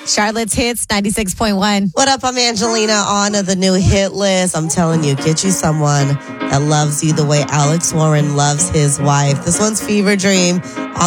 Charlotte's Hits, 96.1. What up? I'm Angelina on the new hit list. I'm telling you, get you someone that loves you the way Alex Warren loves his wife. This one's Fever Dream on